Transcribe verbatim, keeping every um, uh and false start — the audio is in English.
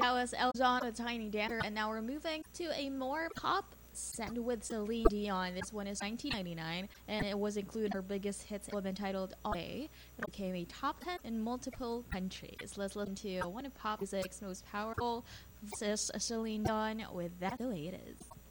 That was Elton with Tiny Dancer, and now we're moving to a more pop sound with Celine Dion. This one is nineteen ninety-nine, and it was included in her biggest hits album entitled All Day. It became a top ten in multiple countries. Let's listen to one of pop music's most powerful. This is Celine Dion with That The Way It Is.